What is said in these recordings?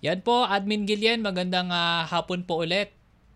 Yan po, Admin Gillian, magandang hapon po ulit.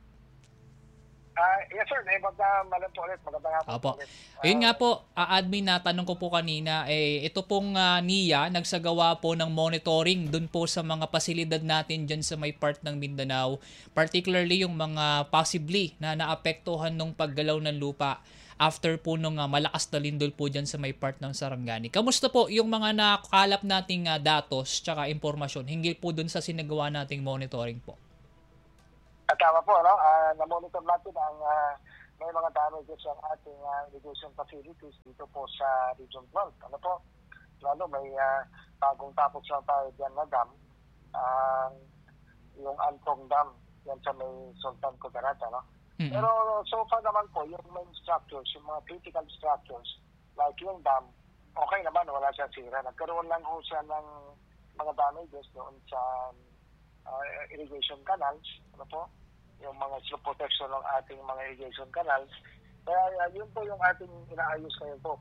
Yes sir, magandang po ulit. Magandang hapon po Opo. ulit. Ayun nga po, admin, na tanong ko po kanina, ito pong NIA, nagsagawa po ng monitoring dun po sa mga pasilidad natin dyan sa may part ng Mindanao, particularly yung mga possibly na naapektuhan ng paggalaw ng lupa after po nung malakas na lindol po dyan sa may part ng Sarangani. Kamusta po yung mga nakalap nating datos tsaka impormasyon hinggil po dun sa sinagawa nating monitoring po? Tama po, no? Na-monitor natin ang may mga damages ang ating irrigation facilities dito po sa Region 12. Ano po? Lalo may bagong tapos lang tayo dyan na dam. Yung Antong Dam, yan sa may Sultan Kudarat, no? Mm-hmm. Pero so far naman po, yung main structures, yung mga critical structures, like yung dam, okay naman, wala siya sira. Nagkaroon lang ho siya ng mga damages doon sa irrigation canals, ano po, yung mga slope protection ng ating mga irrigation canals. Kaya yun po yung ating inaayos ngayon po.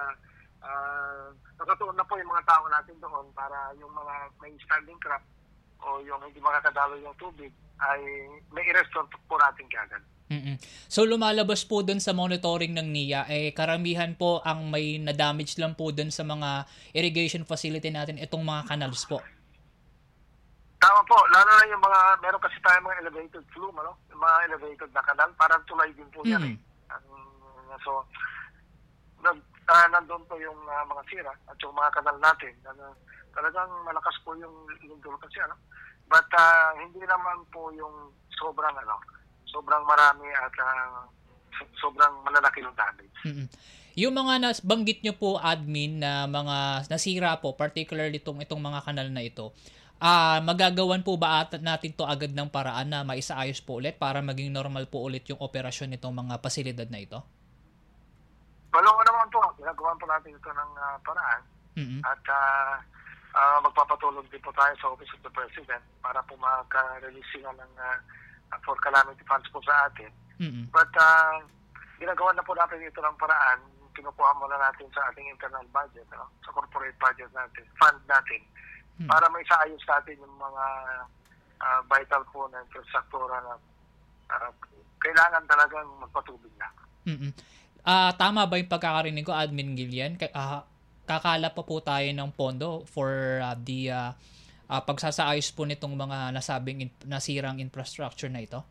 Nakatuon na po yung mga tao natin doon para yung mga may standing crop o yung hindi makakadalo yung tubig ay may i-restore po natin kagad. Mm-mm. So lumalabas po doon sa monitoring ng NIA, karamihan po ang may na-damage lang po doon sa mga irrigation facility natin, itong mga canals po. Tama po, lalo na yung mga, meron kasi tayo mga elevated flume, ano? Yung mga elevated na kanal, parang tulay din po yan So, nandun po yung mga sira at yung mga kanal natin. Talagang malakas po yung lindol kasi, ano? But hindi naman po yung sobrang marami at sobrang malalaki yung damage. Mm-hmm. Yung mga banggit nyo po, admin, na mga nasira po, particularly itong mga kanal na ito, magagawan po ba natin to agad ng paraan na maisaayos po ulit para maging normal po ulit yung operasyon nitong mga pasilidad na ito? Walang naman po, ginagawan po natin ito ng paraan. Mm-hmm. At magpapatulog din po tayo sa Office of the President para po maka-release ng for calamity funds po sa atin. Mm-hmm. But ginagawa na po natin ito ng paraan, kinukuha muna natin sa ating internal budget, sa corporate budget natin, fund natin, para may saayos natin yung mga vital po na infrastruktura na kailangan talagang magpatubig na. Mm-hmm. Tama ba yung pagkakarinig ko, Admin Gillian? Kakala pa po tayo ng pondo for the pagsasaayos po nitong mga nasabing nasirang infrastructure na ito?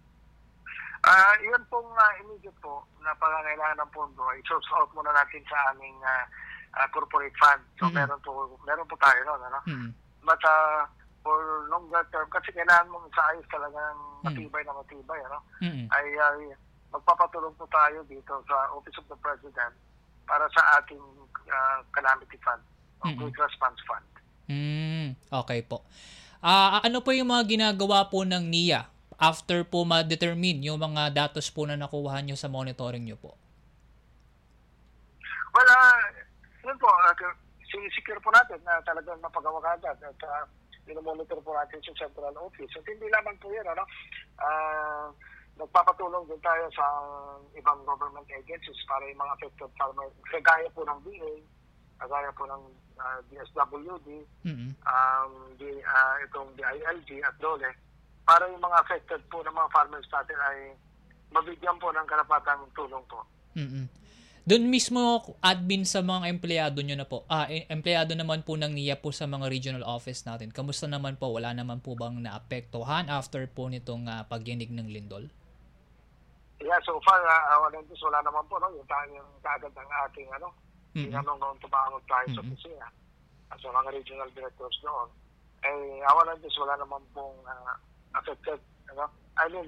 Yun pong immediate po na pangangailangan ng pondo ay source out muna natin sa aming corporate fund. So meron po tayo noon, ano? But for longer term, kasi kailangan mong saayos talagang matibay, ano? Ay magpapatulong po tayo dito sa Office of the President para sa ating calamity fund o quick response fund. Okay po. Ano po yung mga ginagawa po ng NIA after po ma-determine yung mga datos po na nakuha nyo sa monitoring nyo po? Well, yun po, sinisecure po natin na talagang mapagawa agad at minomonitor po natin sa central office. At hindi lamang po yun, ano? Nagpapatulong din tayo sa ibang government agencies para yung mga affected farmers, kagaya po ng DA, kagaya po ng DSWD, itong DILG at DOLE, para yung mga affected po ng mga farmers natin ay mabigyan po ng karapatang tulong po. Doon mismo, admin, sa mga empleyado nyo na po, empleyado naman po ng NIA po sa mga regional office natin, kamusta naman po? Wala naman po bang naapektuhan after po nitong pagyinig ng lindol? Yeah, so far, wala naman po, no? Yung kaagad ng ating, tinanong noon tumawag tayo sa opisina at sa mga regional directors noon. Wala naman pong affected, I mean,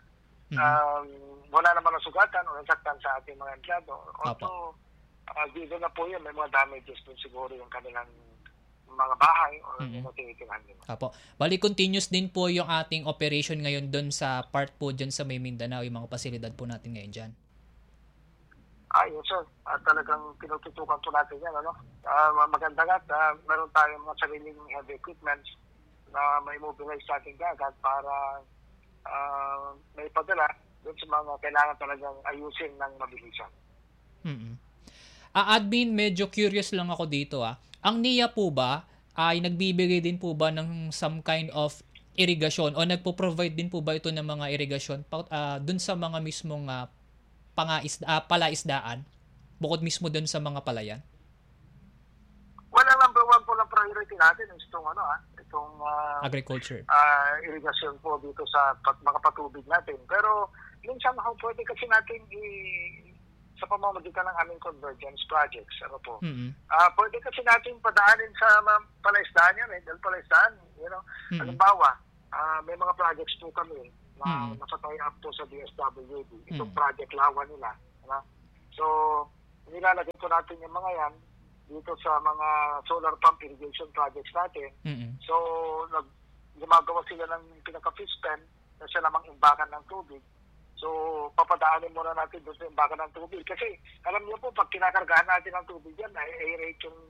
wala naman nasugatan o nasaktan sa ating mga empleyado. Although, dito na po yun, may mga damages din siguro yung kanilang mga bahay o yung matitirahan nila. Apo. Bali, continuous din po yung ating operation ngayon doon sa part po dyan sa may Mindanao, yung mga pasilidad po natin ngayon dyan. Yes, sir. Talagang pinututukan po natin yan, maganda nga, meron tayong mga sariling heavy equipment na may mobilize natin agad para may padala doon sa mga kailangan talagang ayusin ng mabilisan. Admin, medyo curious lang ako dito. Ang NIA po ba ay nagbibigay din po ba ng some kind of irrigation o nagpo-provide din po ba ito ng mga irrigation dun sa mga mismong palaisdaan bukod mismo dun sa mga palayan? Wala, number one po lang priority natin is itong agriculture. Irrigation po dito sa mga patubig natin. Pero minsan pwede kasi natin sa pamamagitan ng aming convergence projects, pwede kasi natin padaanin sa palaisdaan yan dahil palaisdaan, halimbawa, may mga projects po kami na nakatay up po sa DSWD. Itong project lawa nila. So, nilalagay ko natin yung mga yan dito sa mga solar pump irrigation projects natin. So, gumagawa sila ng pinaka-fish pen na siya namang imbakan ng tubig. So, papadaanin muna natin doon sa imbakan ng tubig. Kasi, alam niyo po, pag kinakargahan natin ng tubig yan, aerate yung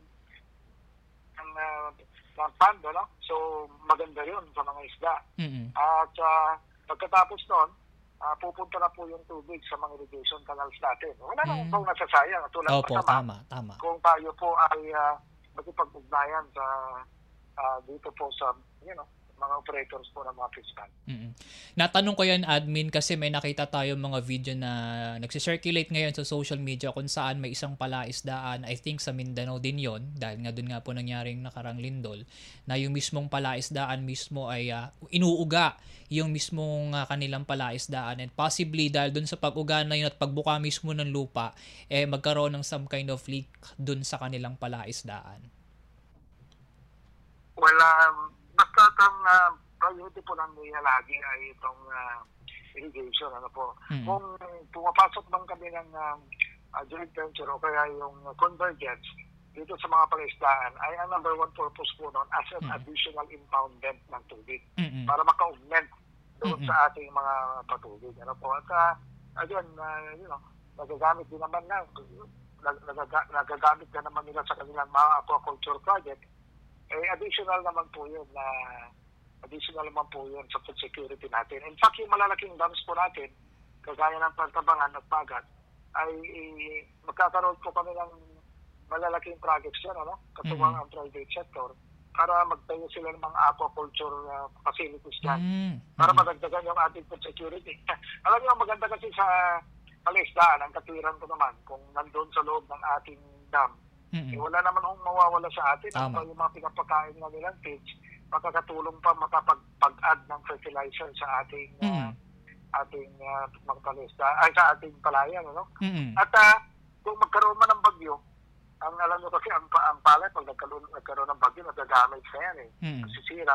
pond, So, maganda yun sa mga isda. At pagkatapos noon, pupunta na po yung tubig sa mga irrigation canals natin. Wala nang pong nasasayang. Tulad tama. Kung tayo po ay magipag-ugnayan sa dito po sa mga operators po ng mga fish pond. Natanong ko yan, admin, kasi may nakita tayo mga video na nagsisirculate ngayon sa social media kung saan may isang palaisdaan, I think sa Mindanao din yon, dahil nga doon nga po nangyaring nakarang lindol, na yung mismong palaisdaan mismo ay inuuga yung mismong kanilang palaisdaan, and possibly dahil doon sa pag-uga na yun at pagbuka mismo ng lupa, magkaroon ng some kind of leak doon sa kanilang palaisdaan. Basta ang priority po lang niya lagi ay itong irrigation. Kung pumapasok bang kami ng joint venture o kaya yung convergence dito sa mga palaisdaan, ay ang number one purpose po noon as an additional impoundment ng tubig para maka-augment doon sa ating mga patubig. At again, nagagamit din naman nagagamit na naman nila sa kanilang mga aquaculture project. Additional naman po yun sa food security natin. In fact, yung malalaking dams po natin, kagaya ng Pantabangan at Bagat, ay magkakaroon po kami ng malalaking projects yan, katuwang ang private sector, para magtayo sila ng mga aquaculture facilities dyan, para madagdagan yung ating food security. Alam niyo, maganda kasi sa palaisdaan, ang katwiran ko naman, kung nandun sa loob ng ating dam, wala naman akong mawawala sa atin. Yung mga pinapakain na nilang fish, makakatulong pa makapag-add ng fertilizer sa ating mga palaisdaan, ay sa ating palayan. At kung magkaroon man ng bagyo, ang alam nyo kasi ang palay, pag nagkaroon ng bagyo, nagagamit sa yan masisira.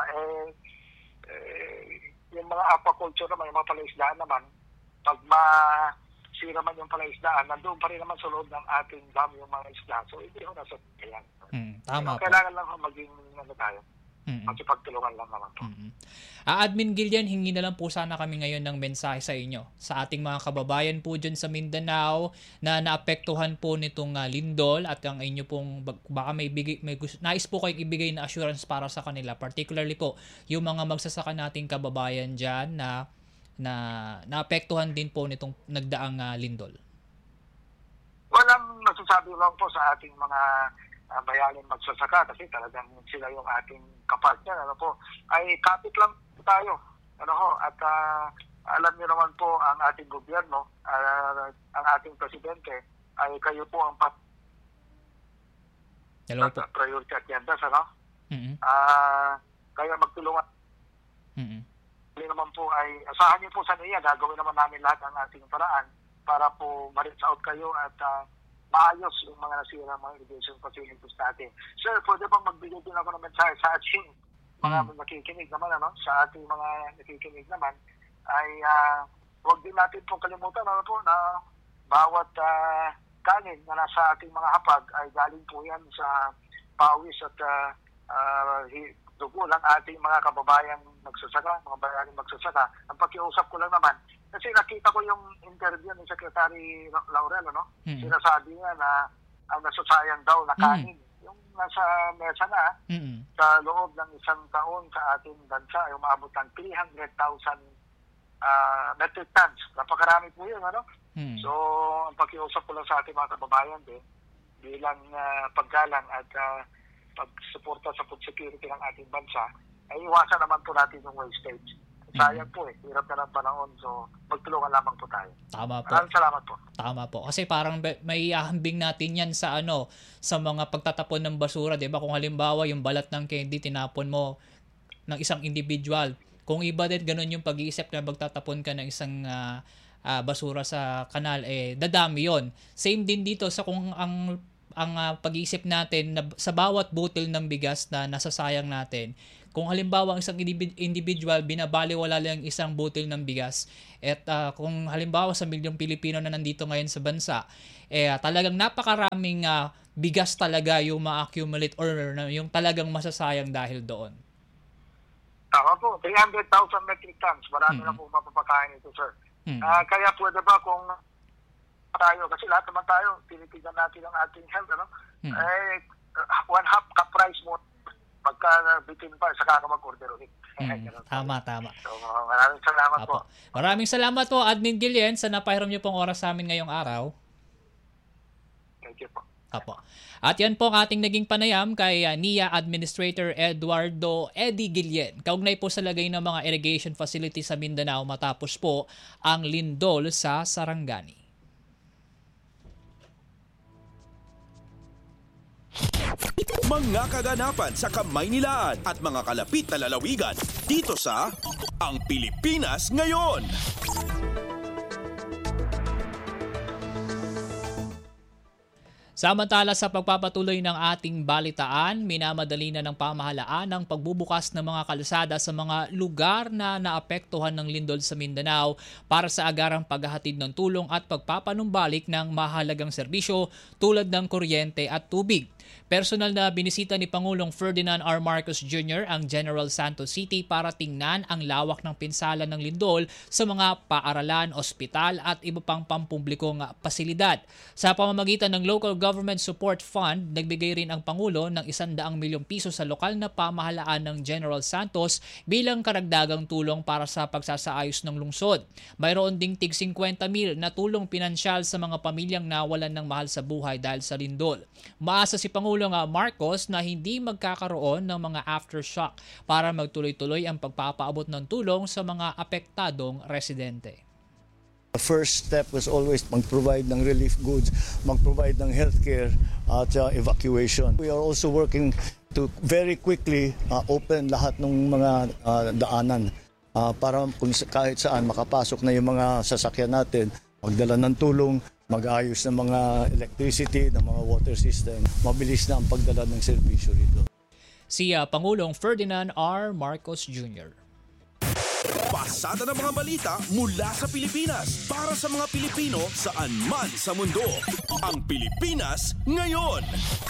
Yung mga aquaculture naman, yung mga palaisdaan naman, pag sira man yung palaisdaan, nandun pa rin naman sa loob ng ating dam yung mga isda. So, hindi ho nasa kailan. Tama po. Kailangan lang maging tayo. Magkipagtulungan lang naman po. Admin Gillian, hingi na lang po sana kami ngayon ng mensahe sa inyo, sa ating mga kababayan po dyan sa Mindanao na naapektuhan po nitong lindol, at ang inyo pong baka nais po kayong ibigay na assurance para sa kanila, particularly po yung mga magsasaka nating kababayan dyan na naapektuhan din po nitong nagdaang lindol. Walang masasabi lang po sa ating mga bayaning magsasaka, kasi talagang sila yung ating kapartner. Ay kapit lang tayo. At alam niyo naman po ang ating gobyerno, ang ating presidente, ay kayo po ang priority agenda, kaya magtulungan. Hindi naman po ay asahan niyo po sa niya, gagawin naman namin lahat ang ating paraan para po ma-reach out kayo at maayos yung mga nasira mga irrigation facilities natin. Sir, pwede bang magbigay din ako ng mensahe sa ating mga nakikinig naman, sa ating mga nakikinig naman, ay huwag din natin po kalimutan na bawat kanin na nasa ating mga hapag ay galing po yan sa pawis at dugo ng ating mga kababayang magsasaka, mga bayaning magsasaka. Ang pakiusap ko lang naman, kasi nakita ko yung interview ni Secretary Laurel, sinasabi niya na ang nasasayang daw na kanin, yung nasa mesa na, sa loob ng isang taon sa ating bansa, ay umabot ng 300,000 metric tons. Napakarami po yun, So, ang pakiusap ko lang sa ating mga kababayan din, bilang paggalang at pagsuporta sa food security ng ating bansa, ay iwasan naman po natin yung wastage. Sayang po hirap na ng panahon, so magtulungan lamang po tayo. Tama po. Maraming salamat po. Tama po. Kasi parang may ahambing natin yan sa sa mga pagtatapon ng basura, 'di ba? Kung halimbawa yung balat ng candy tinapon mo ng isang individual, kung iba din ganun yung pag-iisip na magtatapon ka ng isang basura sa kanal, dadami yon. Same din dito sa kung ang pag-iisip natin na sa bawat butil ng bigas na nasasayang natin, kung halimbawa ang isang individual binabaliwala lang isang butil ng bigas, at kung halimbawa sa milyong Pilipino na nandito ngayon sa bansa, talagang napakaraming bigas talaga yung ma-accumulate or yung talagang masasayang dahil doon. Tama po, 300,000 metric tons. Marami na po mapapakain ito, sir. Kaya pwede ba kung tayo, kasi lahat naman tayo, tinitignan natin ang ating health, one half ka price mo pagka bitin pa, saka ka mag-order ulit. Tama. So, maraming salamat po. Maraming salamat po, Admin Guillen, sa napahiram niyo pong oras sa amin ngayong araw. Thank you po. Apo. At yan po ang ating naging panayam kay NIA Administrator Eduardo Eddie Guillen. Kaugnay po sa lagay ng mga irrigation facility sa Mindanao matapos po ang lindol sa Sarangani. Mga kaganapan sa Kamaynilaan at mga kalapit na lalawigan dito sa Ang Pilipinas Ngayon. Samantala sa pagpapatuloy ng ating balitaan, minamadali na ng pamahalaan ang pagbubukas ng mga kalsada sa mga lugar na naapektuhan ng lindol sa Mindanao para sa agarang paghahatid ng tulong at pagpapanumbalik ng mahalagang serbisyo tulad ng kuryente at tubig. Personal na binisita ni Pangulong Ferdinand R. Marcos Jr. ang General Santos City para tingnan ang lawak ng pinsala ng lindol sa mga paaralan, ospital at iba pang pampublikong pasilidad. Sa pamamagitan ng Local Government Support Fund, nagbigay rin ang Pangulo ng 100 milyong piso sa lokal na pamahalaan ng General Santos bilang karagdagang tulong para sa pagsasaayos ng lungsod. Mayroon ding tig 50 mil na tulong pinansyal sa mga pamilyang nawalan ng mahal sa buhay dahil sa lindol. Maasa si Pangulong Marcos na hindi magkakaroon ng mga aftershock para magtuloy-tuloy ang pagpapaabot ng tulong sa mga apektadong residente. The first step was always mag-provide ng relief goods, mag-provide ng healthcare at evacuation. We are also working to very quickly open lahat ng mga daanan para kung kahit saan makapasok na yung mga sasakyan natin, magdala ng tulong, mag-ayos ng mga electricity, ng mga water system. Mabilis na ang pagdala ng serbisyo rito. Si Pangulong Ferdinand R. Marcos Jr. Pasada ng mga balita mula sa Pilipinas para sa mga Pilipino saan man sa mundo. Ang Pilipinas Ngayon.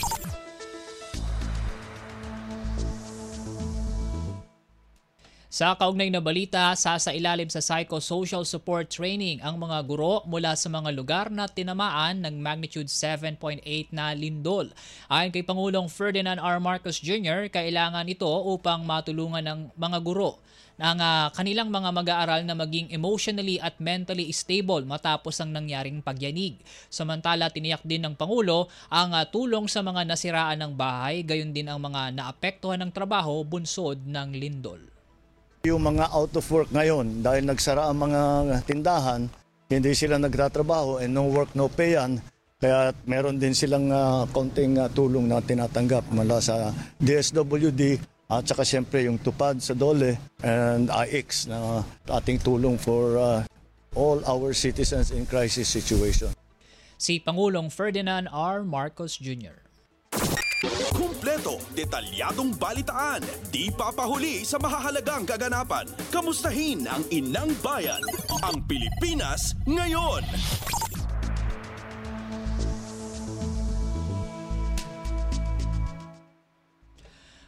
Sa kaugnay na balita, sasailalim sa psychosocial support training ang mga guro mula sa mga lugar na tinamaan ng magnitude 7.8 na lindol. Ayon kay Pangulong Ferdinand R. Marcos Jr., kailangan ito upang matulungan ng mga guro ng kanilang mga mag-aaral na maging emotionally at mentally stable matapos ang nangyaring pagyanig. Samantala, tiniyak din ng Pangulo ang tulong sa mga nasiraan ng bahay, gayon din ang mga naapektuhan ng trabaho bunsod ng lindol. Yung mga out of work ngayon, dahil nagsara ang mga tindahan, hindi sila nagtatrabaho and no work, no pay yan. Kaya meron din silang konting tulong na tinatanggap mula sa DSWD at saka siyempre yung tupad sa DOLE and IX na ating tulong for all our citizens in crisis situation. Si Pangulong Ferdinand R. Marcos Jr. Kumpleto, detalyadong balitaan, di papahuli sa mahahalagang kaganapan. Kamustahin ang inang bayan, ang Pilipinas Ngayon.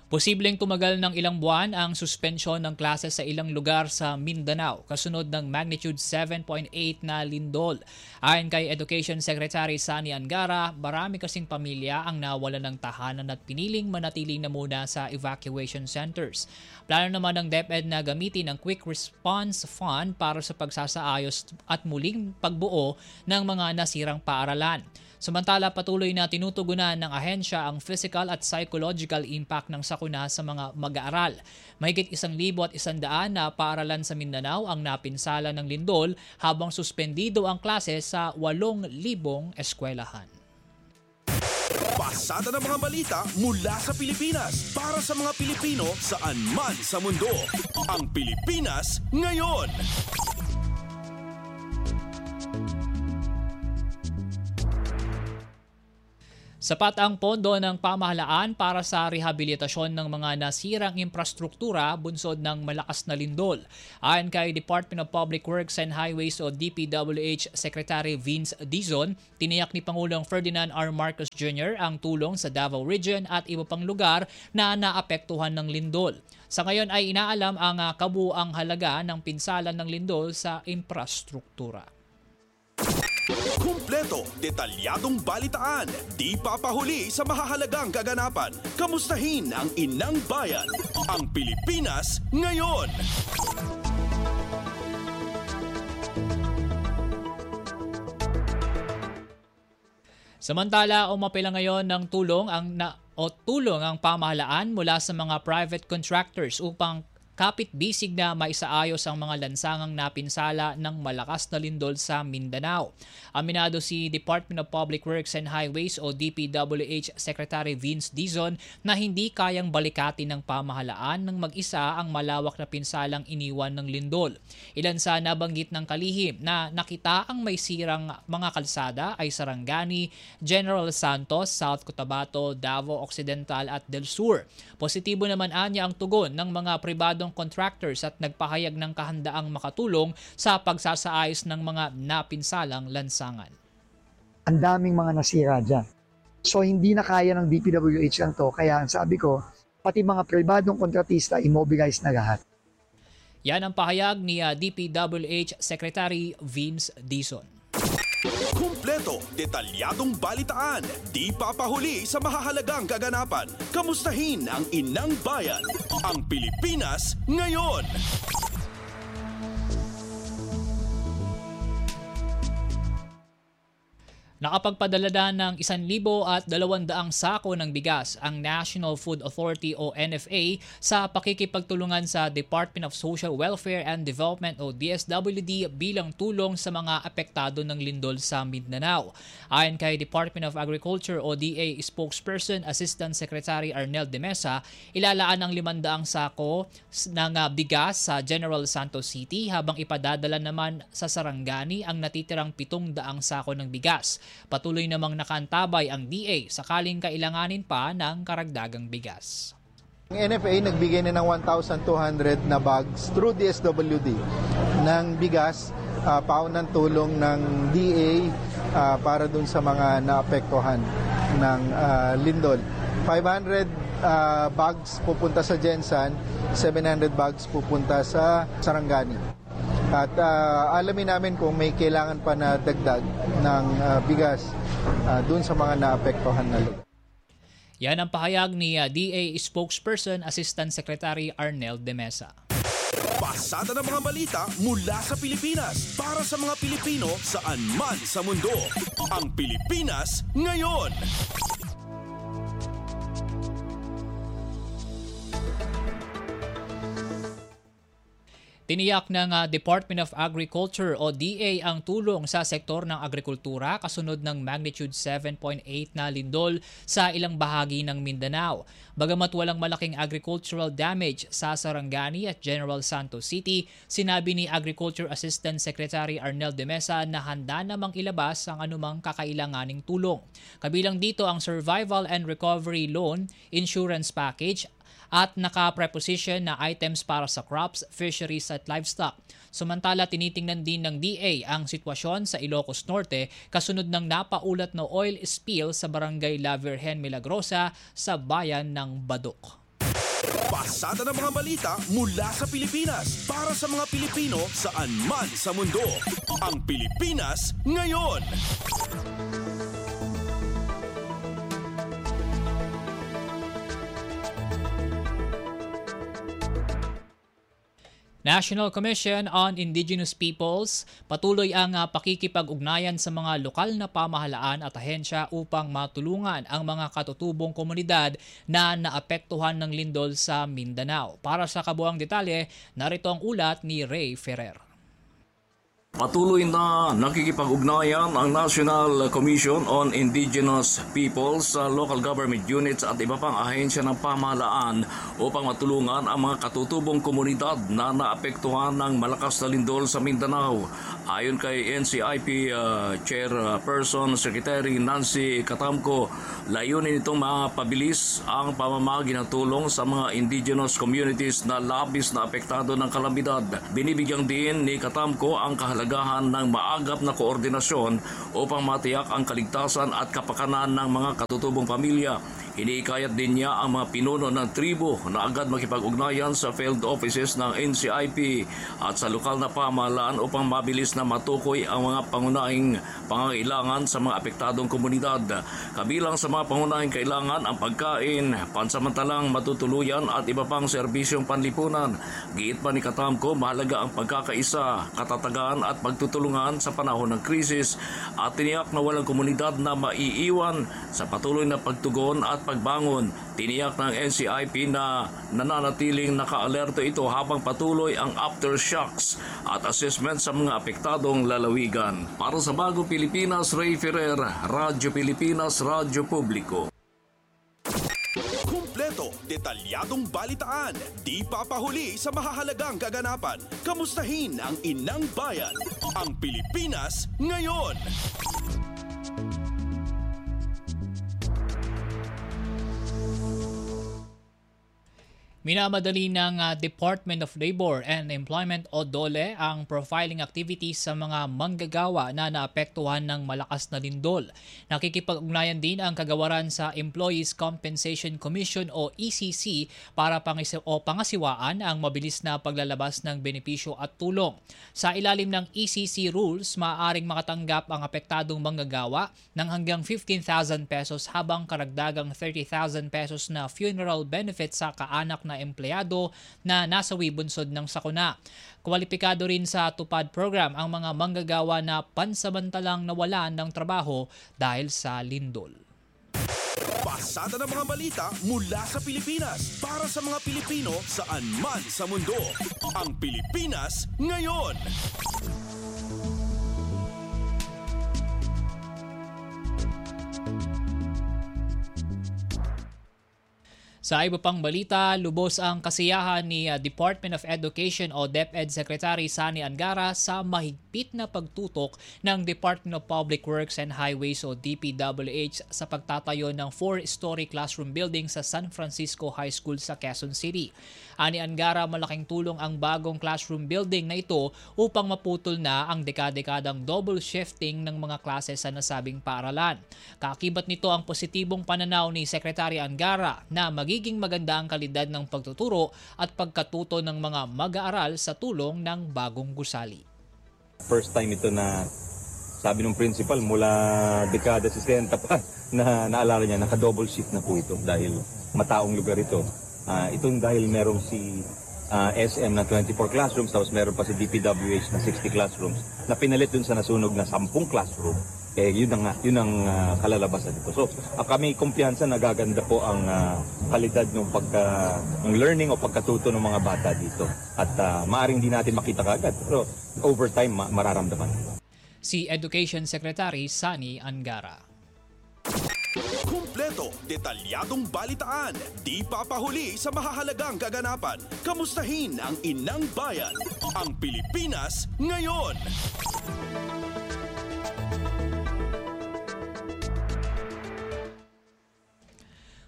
Posibleng tumagal ng ilang buwan ang suspensyon ng klase sa ilang lugar sa Mindanao kasunod ng magnitude 7.8 na lindol. Ayon kay Education Secretary Sani Angara, marami kasing pamilya ang nawalan ng tahanan at piniling manatili na muna sa evacuation centers. Plano naman ng DepEd na gamitin ang Quick Response Fund para sa pagsasaayos at muling pagbuo ng mga nasirang paaralan. Samantala, patuloy na tinutugunan ng ahensya ang physical at psychological impact ng sakuna sa mga mag-aaral. Mahigit 1,100 na paaralan sa Mindanao ang napinsala ng lindol habang suspendido ang klase sa 8,000 eskwelahan. Pasada ng mga balita mula sa Pilipinas para sa mga Pilipino saan man sa mundo. Ang Pilipinas ngayon. Sapat ang pondo ng pamahalaan para sa rehabilitasyon ng mga nasirang infrastruktura bunsod ng malakas na lindol. Ayon kay Department of Public Works and Highways o DPWH Secretary Vince Dizon, tiniyak ni Pangulong Ferdinand R. Marcos Jr. ang tulong sa Davao Region at iba pang lugar na naapektuhan ng lindol. Sa ngayon ay inaalam ang kabuuang halaga ng pinsala ng lindol sa infrastruktura. Kumpleto, detalyadong balitaan, di papahuli sa mahahalagang kaganapan. Kamustahin ang inang bayan, ang Pilipinas ngayon. Samantala, umapila ngayon ng tulong ang pamahalaan mula sa mga private contractors upang kapit-bisig na maisaayos ang mga lansangang napinsala ng malakas na lindol sa Mindanao. Aminado si Department of Public Works and Highways o DPWH Secretary Vince Dizon na hindi kayang balikatin ng pamahalaan ng mag-isa ang malawak na pinsalang iniwan ng lindol. Ilan sa nabanggit ng kalihim na nakita ang may sirang mga kalsada ay Sarangani, General Santos, South Cotabato, Davao Occidental at Del Sur. Positibo naman anya ang tugon ng mga pribadong contractors at nagpahayag ng kahandaang makatulong sa pagsasaayos ng mga napinsalang lansangan. Ang daming mga nasira dyan. So hindi na kaya ng DPWH lang to, kaya sabi ko, pati mga pribadong kontratista immobilize na lahat. Yan ang pahayag ni DPWH Secretary Vince Dizon. Kumpleto, detalyadong balitaan, di papahuli sa mahahalagang kaganapan. Kamustahin ang inang bayan, ang Pilipinas ngayon. Nakapagpadala ng 1,200 sako ng bigas ang National Food Authority o NFA sa pakikipagtulungan sa Department of Social Welfare and Development o DSWD bilang tulong sa mga apektado ng lindol sa Mindanao. Ayon kay Department of Agriculture o DA spokesperson Assistant Secretary Arnel de Mesa, ilalaan ang 500 sako ng bigas sa General Santos City habang ipadadala naman sa Sarangani ang natitirang 700 sako ng bigas. Patuloy namang nakaantabay ang DA sakaling kailanganin pa ng karagdagang bigas. Ang NFA nagbigay na ng 1,200 na bags through DSWD ng bigas, paunang tulong ng DA para dun sa mga naapektuhan ng lindol. 500 bags pupunta sa Jensan, 700 bags pupunta sa Sarangani. At alamin namin kung may kailangan pa na dagdag ng bigas dun sa mga naapektuhan na lugar. Yan ang pahayag ni DA spokesperson Assistant Secretary Arnel de Mesa. Pasada ng mga balita mula sa Pilipinas para sa mga Pilipino saan man sa mundo. Ang Pilipinas ngayon. Tiniyak ng Department of Agriculture o DA ang tulong sa sektor ng agrikultura kasunod ng magnitude 7.8 na lindol sa ilang bahagi ng Mindanao. Bagamat walang malaking agricultural damage sa Sarangani at General Santos City, sinabi ni Agriculture Assistant Secretary Arnel de Mesa na handa namang ilabas ang anumang kakailanganing tulong. Kabilang dito ang Survival and Recovery Loan Insurance Package at naka-preposition na items para sa crops, fisheries at livestock. Samantala, tinitingnan din ng DA ang sitwasyon sa Ilocos Norte kasunod ng napaulat na oil spill sa barangay La Virgen Milagrosa sa bayan ng Badok. Pasada ng mga balita mula sa Pilipinas para sa mga Pilipino saan man sa mundo. Ang Pilipinas Ngayon. National Commission on Indigenous Peoples, patuloy ang pakikipag-ugnayan sa mga lokal na pamahalaan at ahensya upang matulungan ang mga katutubong komunidad na naapektuhan ng lindol sa Mindanao. Para sa kabuang detalye, narito ang ulat ni Ray Ferrer. Patuloy na nakikipag-ugnayan ang National Commission on Indigenous Peoples sa local government units at iba pang ahensya ng pamahalaan upang matulungan ang mga katutubong komunidad na naapektuhan ng malakas na lindol sa Mindanao. Ayon kay NCIP Chairperson Secretary Nancy Catamco, layunin itong mapabilis ang pamamagi ng tulong sa mga indigenous communities na labis na apektado ng kalamidad. Binibigyang din ni Catamco ang kahalagahan ng maagap na koordinasyon upang matiyak ang kaligtasan at kapakanan ng mga katutubong pamilya. Iniikayat din niya ang mga pinuno ng tribo na agad makipag-ugnayan sa field offices ng NCIP at sa lokal na pamahalaan upang mabilis na matukoy ang mga pangunahing pangangailangan sa mga apektadong komunidad. Kabilang sa mga pangunahing kailangan ang pagkain, pansamantalang matutuluyan at iba pang serbisyong panlipunan. Giit pa ni Catamco, mahalaga ang pagkakaisa, katatagan at pagtutulungan sa panahon ng krisis at tiniyak na walang komunidad na maiiwan sa patuloy na pagtugon at pagbangon. Tiniyak ng NCIP na nananatiling naka-alerto ito habang patuloy ang aftershocks at assessment sa mga apektadong lalawigan. Para sa Bagong Pilipinas, Ray Ferrer, Radyo Pilipinas, Radyo Publiko. Kumpleto, detalyadong balitaan, di papahuli sa mahahalagang kaganapan. Kamustahin ang inang bayan. Ang Pilipinas Ngayon. Minamadali ng Department of Labor and Employment o DOLE ang profiling activities sa mga manggagawa na naapektuhan ng malakas na lindol. Nakikipag-ugnayan din ang kagawaran sa Employees Compensation Commission o ECC para pangasiwaan ang mabilis na paglalabas ng benepisyo at tulong. Sa ilalim ng ECC rules, maaaring makatanggap ang apektadong manggagawa ng hanggang 15,000 pesos habang karagdagang 30,000 pesos na funeral benefit sa kaanak na empleyado na nasawi bunsod ng sakuna. Kwalipikado rin sa tupad program ang mga manggagawa na pansamantalang nawalan ng trabaho dahil sa lindol. Pasada ng mga balita mula sa Pilipinas para sa mga Pilipino saan man sa mundo. Ang Pilipinas Ngayon. Sa iba pang balita, lubos ang kasiyahan ni Department of Education o DepEd Secretary Sani Angara sa mahigpit na pagtutok ng Department of Public Works and Highways o DPWH sa pagtatayo ng 4-story classroom building sa San Francisco High School sa Quezon City. Ani Angara, malaking tulong ang bagong classroom building na ito upang maputol na ang dekadekadang double shifting ng mga klase sa nasabing paaralan. Kaakibat nito ang positibong pananaw ni Secretary Angara na magiging maganda ang kalidad ng pagtuturo at pagkatuto ng mga mag-aaral sa tulong ng bagong gusali. First time ito na sabi ng principal mula dekada 60 pa na naalala niya, naka-double shift na po ito dahil mataong lugar ito. Itong dahil merong si SM na 24 classrooms tapos meron pa si DPWH na 60 classrooms na pinalit dun sa nasunog na 10 classroom. Yun ang kalalabasan nito. So, kami kumpiyansa na gaganda po ang kalidad ng learning o pagkatuto ng mga bata dito. At maaring di natin makita kagad. Pero over time, mararamdaman. Si Education Secretary Sani Angara. Kumpleto, detalyadong balitaan, di papahuli sa mahahalagang kaganapan. Kamustahin ang inang bayan. Ang Pilipinas Ngayon.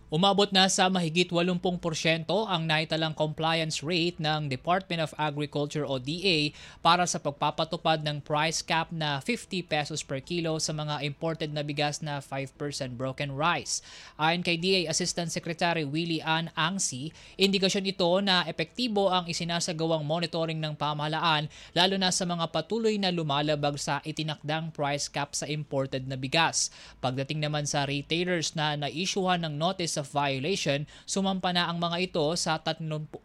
Umabot na sa mahigit 80% ang naitalang compliance rate ng Department of Agriculture o DA para sa pagpapatupad ng price cap na 50 pesos per kilo sa mga imported na bigas na 5% broken rice. Ayon kay DA Assistant Secretary Willie Ann Angsi, indikasyon ito na epektibo ang isinasagawang monitoring ng pamahalaan lalo na sa mga patuloy na lumalabag sa itinakdang price cap sa imported na bigas. Pagdating naman sa retailers na naisyuhan ng notice of violation, sumampa na ang mga ito sa 36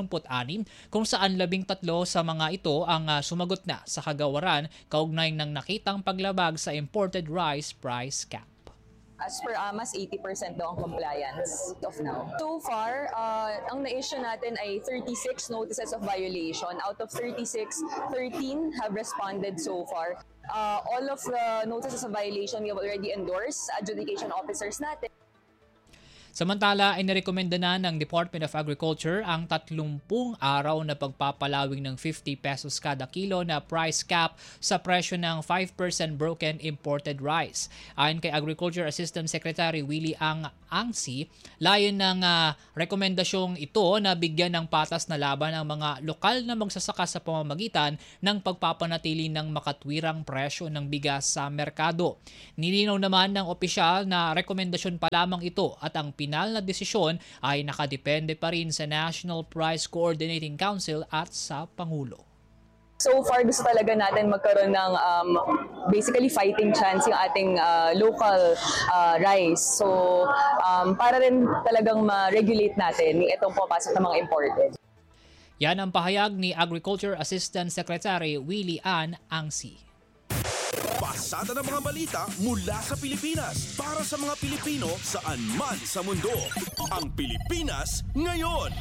kung saan 13 sa mga ito ang sumagot na sa kagawaran kaugnay ng nakitang paglabag sa imported rice price cap. As per AMAS, 80% daw ang compliance of now. So far, ang na-issue natin ay 36 notices of violation. Out of 36, 13 have responded so far. All of the notices of violation we have already endorsed sa adjudication officers natin. Samantala, inirekomenda na ng Department of Agriculture ang 30 araw na pagpapalawig ng 50 pesos kada kilo na price cap sa presyo ng 5% broken imported rice. Ayon kay Agriculture Assistant Secretary Willie Angsi, layon ng rekomendasyong ito na bigyan ng patas na laban ang mga lokal na magsasaka sa pamamagitan ng pagpapanatili ng makatwirang presyo ng bigas sa merkado. Nilinaw naman ng opisyal na rekomendasyon pa lamang ito at ang final na desisyon ay nakadepende pa rin sa National Price Coordinating Council at sa Pangulo. So far, gusto talaga natin magkaroon ng basically fighting chance yung ating local rice. So, para rin talagang ma-regulate natin yung itong papasok ng mga imported. Yan ang pahayag ni Agriculture Assistant Secretary Willie Ann Angsi. Pasada ng mga balita mula sa Pilipinas para sa mga Pilipino saan man sa mundo. Ang Pilipinas Ngayon.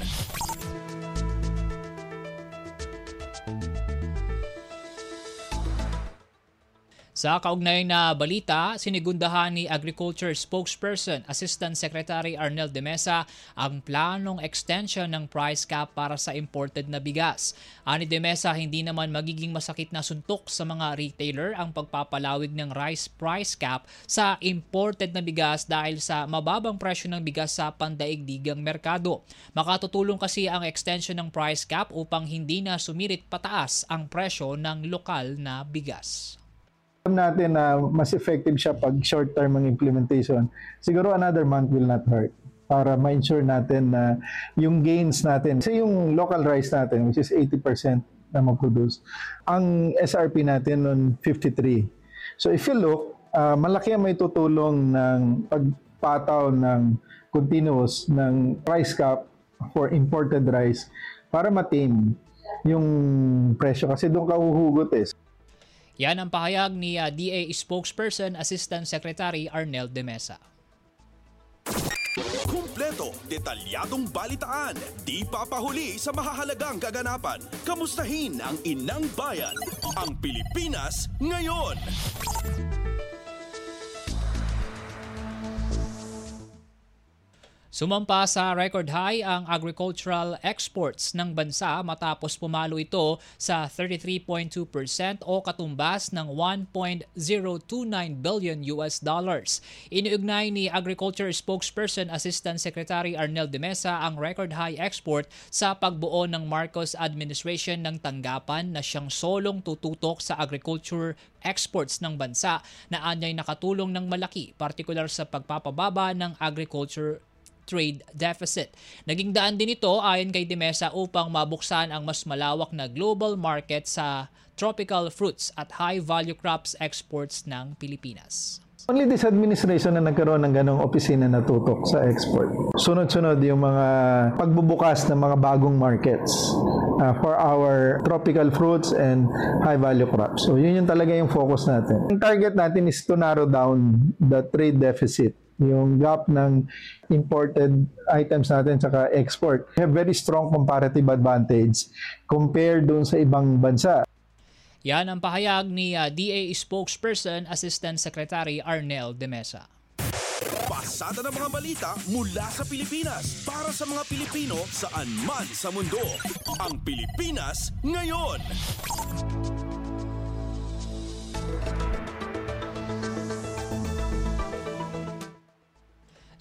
Sa kaugnay na balita, sinigundahan ni Agriculture Spokesperson Assistant Secretary Arnel de Mesa ang planong extension ng price cap para sa imported na bigas. Ani de Mesa, hindi naman magiging masakit na suntok sa mga retailer ang pagpapalawig ng rice price cap sa imported na bigas dahil sa mababang presyo ng bigas sa pandaigdigang merkado. Makatutulong kasi ang extension ng price cap upang hindi na sumirit pataas ang presyo ng lokal na bigas. Natin na mas effective siya pag short term ang implementation. Siguro another month will not hurt para ma-ensure natin na yung gains natin. Kasi yung local rice natin, which is 80% na ma-produce, ang SRP natin on 53. So if you look, malaki ang may tutulong ng pagpataw ng continuous ng price cap for imported rice para ma-tame yung presyo. Kasi doon ka huhugot eh. Yan ang pahayag ni DA Spokesperson Assistant Secretary Arnel de Mesa. Kumpleto, detalyadong balitaan, di papahuli sa mahahalagang kaganapan. Kamustahin ang inang bayan, ang Pilipinas Ngayon. Sumampa sa record high ang agricultural exports ng bansa matapos pumalo ito sa 33.2% o katumbas ng $1.029 billion. Iniugnay ni Agriculture Spokesperson Assistant Secretary Arnel de Mesa ang record high export sa pagbuo ng Marcos administration ng tanggapan na siyang solong tututok sa agriculture exports ng bansa na anyay nakatulong ng malaki, partikular sa pagpapababa ng agriculture trade deficit. Naging daan din ito ayon kay de Mesa upang mabuksan ang mas malawak na global market sa tropical fruits at high-value crops exports ng Pilipinas. Only this administration na nagkaroon ng ganong opisina na tutok sa export. Sunod-sunod yung mga pagbubukas ng mga bagong markets for our tropical fruits and high-value crops. So yun yung talaga yung focus natin. Ang target natin is to narrow down the trade deficit, yung gap ng imported items natin saka export. We have very strong comparative advantage compared dun sa ibang bansa. Yan ang pahayag ni DA Spokesperson Assistant Secretary Arnel de Mesa. Pasada ng mga balita mula sa Pilipinas para sa mga Pilipino saan man sa mundo. Ang Pilipinas Ngayon.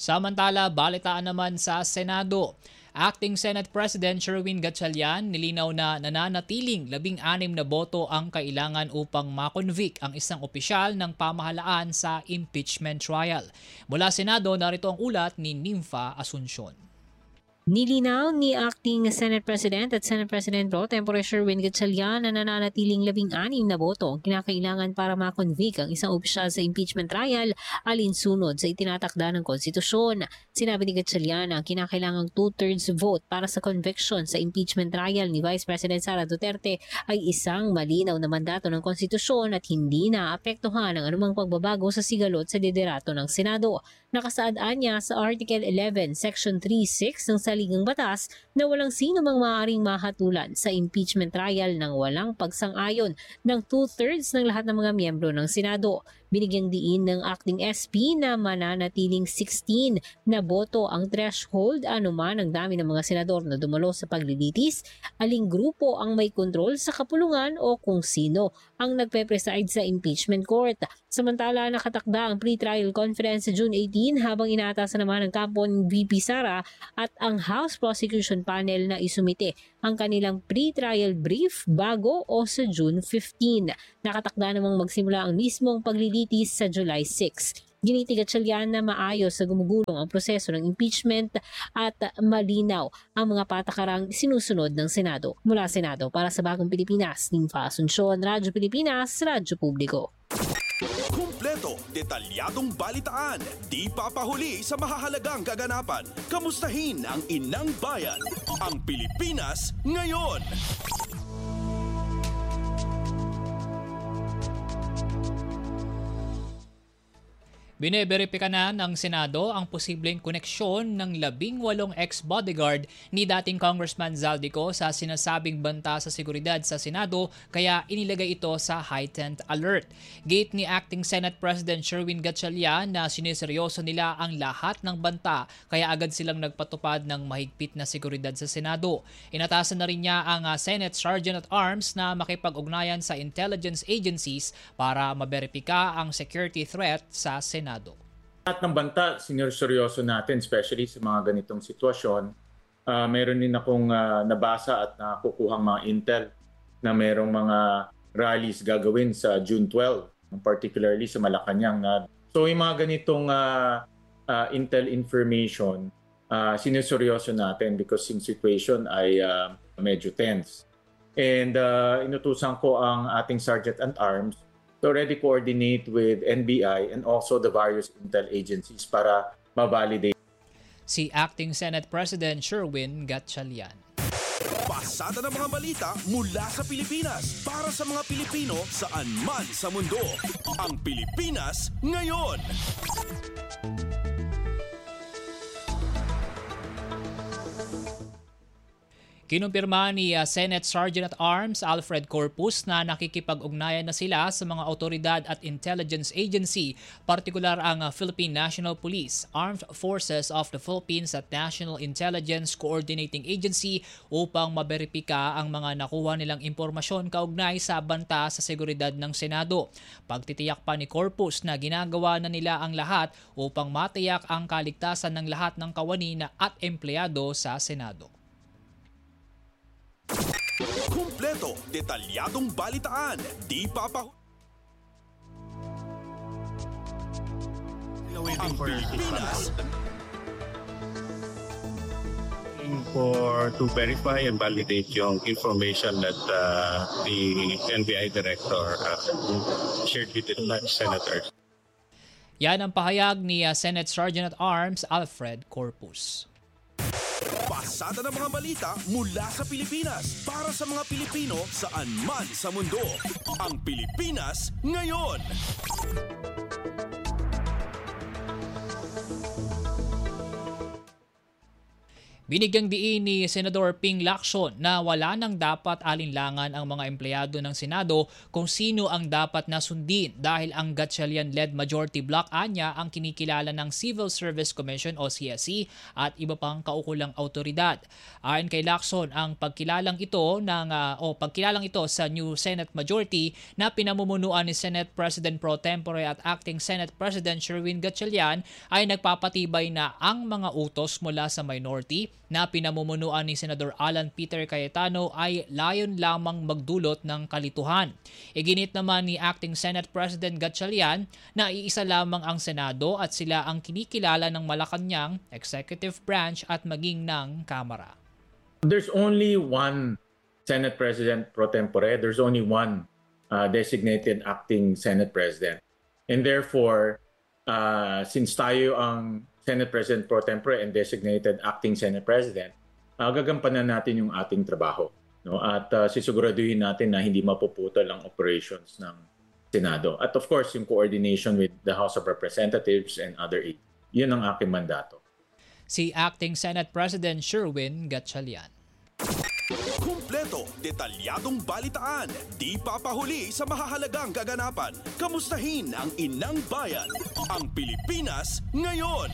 Samantala, balitaan naman sa Senado. Acting Senate President Sherwin Gatchalian nilinaw na nananatiling 16 na boto ang kailangan upang makonvict ang isang opisyal ng pamahalaan sa impeachment trial. Mula Senado, narito ang ulat ni Nympha Asuncion. Nilinaw ni Acting Senate President at Senate President Pro Tempore Sherwin Gatchalian na nananatiling 16 na boto ang kinakailangan para makonvict ang isang opisyal sa impeachment trial alinsunod sa itinatakda ng konstitusyon. Sinabi ni Gatchalian na ang kinakailangang 2/3 vote para sa conviction sa impeachment trial ni Vice President Sara Duterte ay isang malinaw na mandato ng konstitusyon at hindi naapektuhan ang anumang pagbabago sa sigalot sa liderato ng Senado. Nakasaadaan niya sa Article 11, Section 3.6 ng saligang batas na walang sino mang maaaring mahatulan sa impeachment trial nang walang pagsang-ayon ng 2/3 ng lahat ng mga miyembro ng Senado. Binigyang diin ng acting SP na mananatiling 16 na boto ang threshold anuman ang dami ng mga senador na dumalo sa paglilitis, aling grupo ang may kontrol sa kapulungan o kung sino ang nagpe-preside sa impeachment court. Samantala, nakatakda ang pre-trial conference sa June 18 habang inaatasan naman ng kampo ng VP Sara at ang House Prosecution Panel na isumite ang kanilang pre-trial brief bago o sa June 15. Nakatakda namang magsimula ang mismong paglilitis sa July 6. Giniti Gatchalian na maayos sa gumugulong ang proseso ng impeachment at malinaw ang mga patakarang sinusunod ng Senado. Mula Senado para sa Bagong Pilipinas, Nympha Asuncion, Radyo Pilipinas, Radyo Publiko. Kumpleto, detalyadong balitaan, di papahuli sa mahahalagang kaganapan. Kamustahin ang inang bayan, ang Pilipinas ngayon. Bineberipika na ng Senado ang posibleng koneksyon ng 18 ex-bodyguard ni dating Congressman Zaldico sa sinasabing banta sa seguridad sa Senado kaya inilagay ito sa heightened alert. Gate ni Acting Senate President Sherwin Gatchalian na siniseryoso nila ang lahat ng banta kaya agad silang nagpatupad ng mahigpit na seguridad sa Senado. Inatasan na rin niya ang Senate Sergeant at Arms na makipag-ugnayan sa intelligence agencies para maberipika ang security threat sa Senado. Lahat ng banta, sineryoso natin, especially sa mga ganitong sitwasyon. Meron din akong nabasa at nakukuhang mga intel na merong mga rallies gagawin sa June 12, particularly sa Malacanang. So yung mga ganitong intel information, sineryoso natin because yung situation ay medyo tense. And inutusan ko ang ating Sergeant at Arms to already coordinate with NBI and also the various intel agencies para ma-validate. Si Acting Senate President Sherwin Gatchalian. Pasada ng mga balita mula sa Pilipinas para sa mga Pilipino saan man sa mundo. Ang Pilipinas ngayon. Kinumpirma ni Senate Sergeant at Arms Alfred Corpus na nakikipag-ugnayan na sila sa mga otoridad at intelligence agency, partikular ang Philippine National Police, Armed Forces of the Philippines at National Intelligence Coordinating Agency upang maberipika ang mga nakuha nilang impormasyon kaugnay sa banta sa seguridad ng Senado. Pagtitiyak pa ni Corpus na ginagawa na nila ang lahat upang matiyak ang kaligtasan ng lahat ng kawani at empleyado sa Senado. Kumpleto, detalyadong balitaan, di papahuli. Ang Pilipinas to verify and validate yung information that the NBI director shared with the senators. Yan ang pahayag ni Senate Sergeant at Arms Alfred Corpus. Pasada ng mga balita mula sa Pilipinas para sa mga Pilipino saan man sa mundo. Ang Pilipinas ngayon. Binigyang diin ni Senador Ping Lacson na wala nang dapat alinlangan ang mga empleyado ng Senado kung sino ang dapat nasundin dahil ang Gatchalian-led majority bloc anya ang kinikilala ng Civil Service Commission o CSC at iba pang kaukulang autoridad. Ayon kay Lacson, ang pagkilalang ito sa new Senate majority na pinamumunuan ni Senate President Pro Tempore at Acting Senate President Sherwin Gatchalian ay nagpapatibay na ang mga utos mula sa minority na pinamumunuan ni Senador Alan Peter Cayetano ay layon lamang magdulot ng kalituhan. Iginit naman ni Acting Senate President Gatchalian na iisa lamang ang Senado at sila ang kinikilala ng Malacanang, executive branch at maging ng Kamara. There's only one Senate President Pro Tempore. There's only one designated Acting Senate President. And therefore, since tayo ang Senate President Pro Tempore and designated Acting Senate President, gagampanan natin yung ating trabaho. No? At sisiguraduhin natin na hindi mapuputol ang operations ng Senado. At of course, yung coordination with the House of Representatives and other aides. Yun ang aking mandato. Si Acting Senate President Sherwin Gatchalian. Kumpleto, detalyadong balitaan, di papahuli sa mahahalagang kaganapan. Kamustahin ang inang bayan, ang Pilipinas ngayon.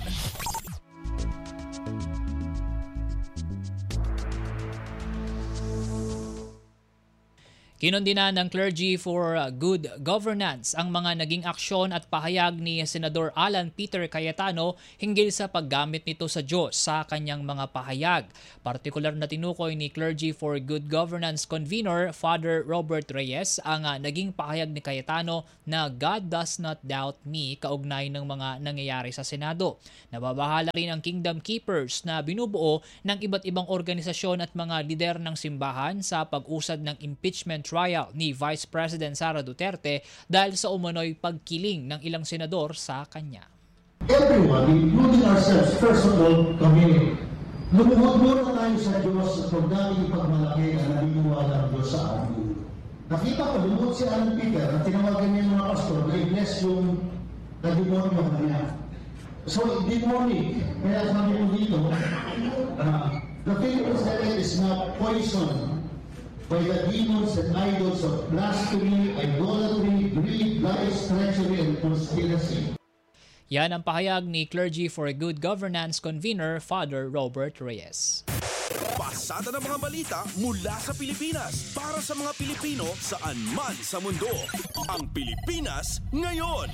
Kinundina ng Clergy for Good Governance ang mga naging aksyon at pahayag ni Senador Alan Peter Cayetano hinggil sa paggamit nito sa Diyos sa kanyang mga pahayag. Partikular na tinukoy ni Clergy for Good Governance Convener Father Robert Reyes ang naging pahayag ni Cayetano na God does not doubt me kaugnay ng mga nangyayari sa Senado. Nababahala rin ang Kingdom Keepers na binubuo ng iba't ibang organisasyon at mga lider ng simbahan sa pag-usad ng impeachment trial ni Vice President Sara Duterte dahil sa umano'y pagkiling ng ilang senador sa kanya. Everyone, including ourselves, first of all, kami, lumuhod muna tayo sa Diyos sa pagdating pagmalaki na naniniwala ng Diyos sa atin. Nakita ko, lumuhod si Alan Peter at tinawagan niya mga pastor na i-bless yung na-demonyo niya. So, demonic, kaya sabi ko dito, the Philippines is not poison by the demons and idols of blasphemy, idolatry, greed, lies, treachery, and conspiracy. Yan ang pahayag ni Clergy for Good Governance Convener Father Robert Reyes. Pasada ng mga balita mula sa Pilipinas para sa mga Pilipino saan man sa mundo. Ang Pilipinas ngayon.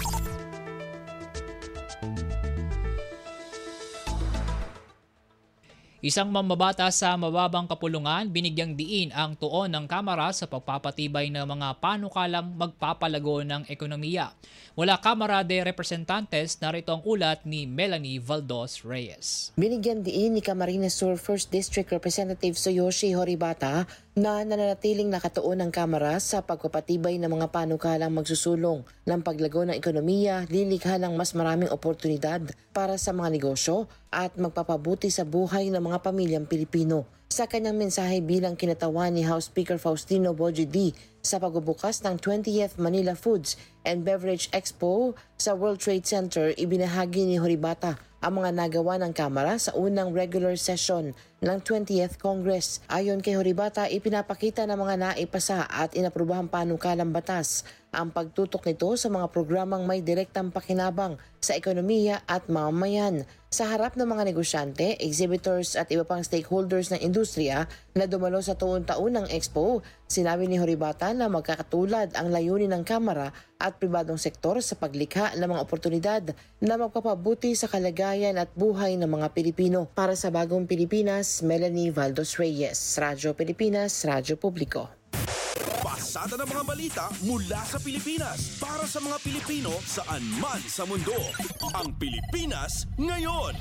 Isang mamabata sa mababang kapulungan, binigyang diin ang tuon ng Kamara sa pagpapatibay ng mga panukalang magpapalago ng ekonomiya. Mula Kamara de Representantes, narito ang ulat ni Melanie Valdos Reyes. Binigyan diin ni Camarines Sur 1st District Representative Tsuyoshi Horibata na nananatiling nakatuon ng Kamara sa pagpapatibay ng mga panukalang magsusulong ng paglago ng ekonomiya, lilikha ng mas maraming oportunidad para sa mga negosyo at magpapabuti sa buhay ng mga pamilyang Pilipino. Sa kanyang mensahe bilang kinatawan ni House Speaker Faustino Boji D sa pagbubukas ng 20th Manila Foods and Beverage Expo sa World Trade Center, ibinahagi ni Horibata ang mga nagawa ng Kamara sa unang regular session ng 20th Congress. Ayon kay Horibata, ipinapakita ng mga naipasa at inaprubahang panukalang batas ang pagtutok nito sa mga programang may direktang pakinabang sa ekonomiya at mamamayan. Sa harap ng mga negosyante, exhibitors at iba pang stakeholders ng industriya na dumalo sa tuon-taon ng Expo, sinabi ni Horibata na magkakatulad ang layunin ng Kamara at pribadong sektor sa paglikha ng mga oportunidad na magpapabuti sa kalagayan at buhay ng mga Pilipino. Para sa Bagong Pilipinas, Melanie Valdos Reyes, Radyo Pilipinas, Radyo Publiko. Pasada ng mga balita mula sa Pilipinas para sa mga Pilipino saan man sa mundo. Ang Pilipinas ngayon.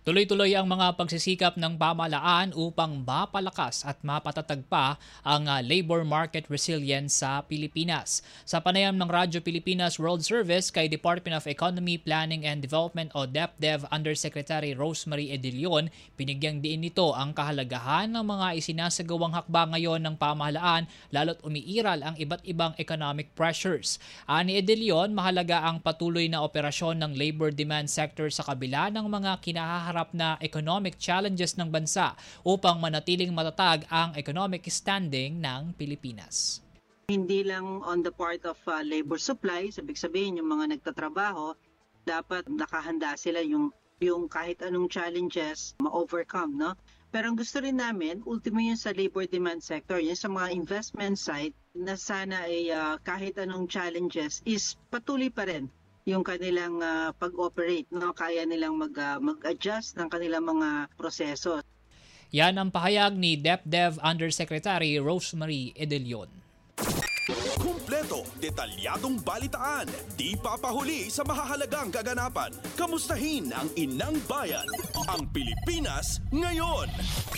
Tuloy-tuloy ang mga pagsisikap ng pamahalaan upang mapalakas at mapatatag pa ang labor market resilience sa Pilipinas. Sa panayam ng Radyo Pilipinas World Service kay Department of Economy, Planning and Development o DepDev Undersecretary Rosemary Edilion, binigyang diin nito ang kahalagahan ng mga isinasagawang hakbang ngayon ng pamahalaan lalo't umiiral ang iba't ibang economic pressures. Ani Edilion, mahalaga ang patuloy na operasyon ng labor demand sector sa kabila ng mga kinahaharap na economic challenges ng bansa upang manatiling matatag ang economic standing ng Pilipinas. Hindi lang on the part of labor supply, ibig sabihin yung mga nagtatrabaho, dapat nakahanda sila yung kahit anong challenges ma-overcome, no? Pero ang gusto rin namin, ultimo yun sa labor demand sector, yun sa mga investment side, na sana ay kahit anong challenges is patuloy pa rin yung kanilang pag-operate, no? Kaya nilang mag-adjust ng kanilang mga proseso. Yan ang pahayag ni DepDev Undersecretary Rosemary Edilion. Kumpleto, detalyadong balitaan, di papahuli sa mahahalagang kaganapan. Kamustahin ang inang bayan, ang Pilipinas ngayon.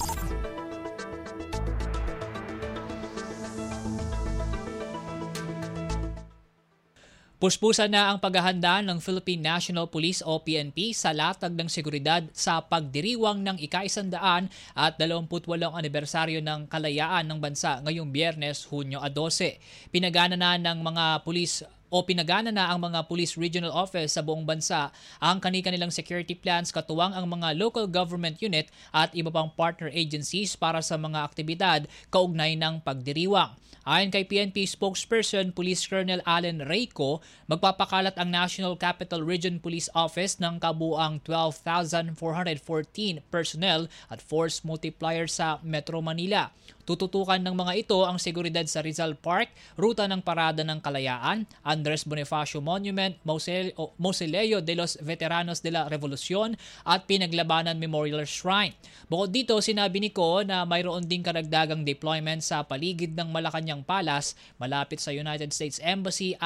Puspusan na ang paghahanda ng Philippine National Police o PNP sa latag ng seguridad sa pagdiriwang ng ika-128 anibersaryo ng kalayaan ng bansa ngayong Biyernes, Hunyo 12. Pinagana na ang mga Police Regional Office sa buong bansa ang kanilang security plans katuwang ang mga local government unit at iba pang partner agencies para sa mga aktibidad kaugnay ng pagdiriwang. Ayon kay PNP spokesperson Police Colonel Allen Reyco, magpapakalat ang National Capital Region Police Office ng kabuang 12,414 personnel at force multiplier sa Metro Manila. Tututukan ng mga ito ang seguridad sa Rizal Park, ruta ng Parada ng Kalayaan, Andres Bonifacio Monument, Mausoleo de los Veteranos de la Revolucion at Pinaglabanan Memorial Shrine. Bukod dito, sinabi ni Ko na mayroon ding karagdagang deployment sa paligid ng Malacanang Palace, malapit sa United States Embassy